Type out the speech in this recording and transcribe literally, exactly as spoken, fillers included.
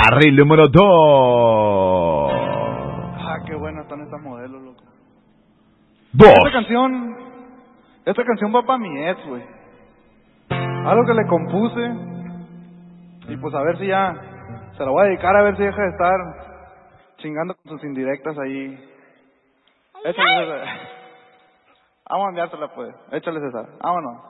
Carril número dos. Ah, qué buenas están estas modelos, loco. Dos. Esta canción, esta canción va para mi ex, güey. Algo que le compuse. Y pues a ver si ya se la voy a dedicar, a ver si deja de estar chingando con sus indirectas ahí. Échales esa. Vamos a enviársela, pues. Échales esa. Vámonos.